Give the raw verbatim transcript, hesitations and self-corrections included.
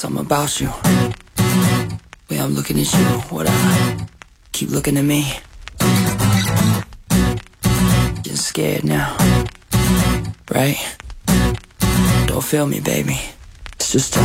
Something about you. Way I'm looking at you. What I keep looking at me. Getting scared now. Right? Don't feel me, baby. It's just